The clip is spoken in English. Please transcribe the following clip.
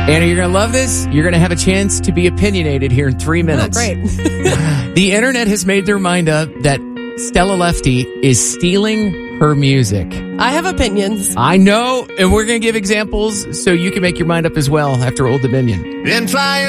Anna, you're going to love this. You're going to have a chance to be opinionated here in 3 minutes. Oh, great. The internet has made their mind up that Stella Lefty is stealing her music. I have opinions. I know, and we're going to give examples so you can make your mind up as well after Old Dominion. And flying